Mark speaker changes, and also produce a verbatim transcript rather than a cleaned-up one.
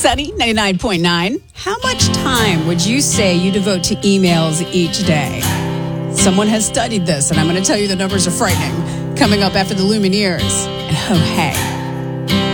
Speaker 1: Sunny ninety-nine point nine. How much time would you say you devote to emails each day? Someone has studied this, and I'm going to tell you the numbers are frightening. Coming up after the Lumineers. And oh, hey.